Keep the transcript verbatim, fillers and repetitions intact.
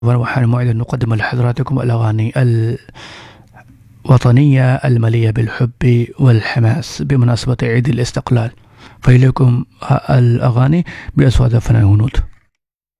وحان موعد أن نقدم لحضراتكم الأغاني الوطنية المليئة بالحب والحماس بمناسبة عيد الاستقلال. فإليكم الأغاني بأصوات الفنان هنود.